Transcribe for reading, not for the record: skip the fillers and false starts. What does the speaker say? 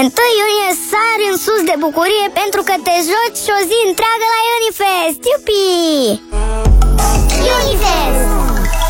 1 iunie sari în sus de bucurie pentru că te joci și o zi întreagă la Unifest. Iupi!